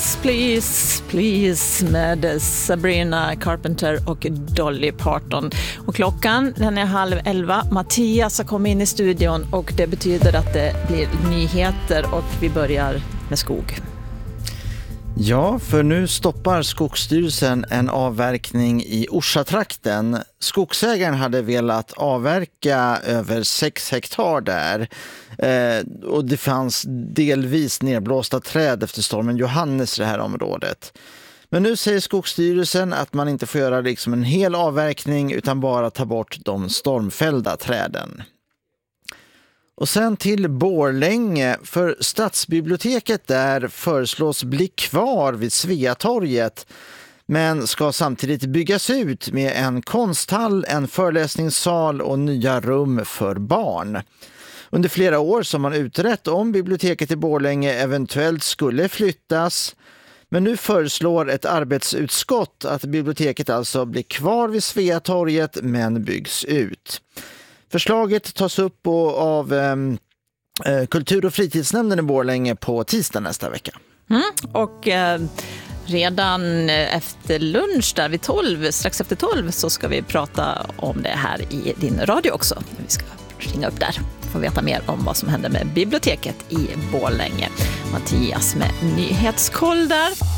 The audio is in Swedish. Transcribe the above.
Please, please, please med Sabrina Carpenter och Dolly Parton. Och klockan den är 10:30. Mattias har kommit in i studion och det betyder att det blir nyheter och vi börjar med skog. Ja, för nu stoppar Skogsstyrelsen en avverkning i Orsatrakten. Skogsägaren hade velat avverka över 6 hektar där. Och det fanns delvis nedblåsta träd efter stormen Johannes i det här området. Men nu säger Skogsstyrelsen att man inte får göra en hel avverkning utan bara ta bort de stormfällda träden. Och sen till Borlänge, för stadsbiblioteket där föreslås bli kvar vid Sveatorget men ska samtidigt byggas ut med en konsthall, en föreläsningssal och nya rum för barn. Under flera år så har man utrett om biblioteket i Borlänge eventuellt skulle flyttas, men nu föreslår ett arbetsutskott att biblioteket alltså blir kvar vid Sveatorget men byggs ut. Förslaget tas upp av Kultur- och fritidsnämnden i Borlänge på tisdag nästa vecka. Och redan efter lunch där vid 12, strax efter 12 så ska vi prata om det här i din radio också. Vi ska ringa upp där och få veta mer om vad som händer med biblioteket i Borlänge. Mattias med nyhetskoll där.